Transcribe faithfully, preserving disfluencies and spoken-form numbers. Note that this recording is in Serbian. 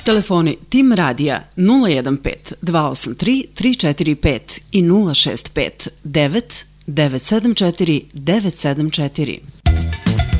Telefoni Tim Radija nula jedan pet dva osam tri tri četiri pet i nula šest pet devet devet sedam četiri devet sedam četiri.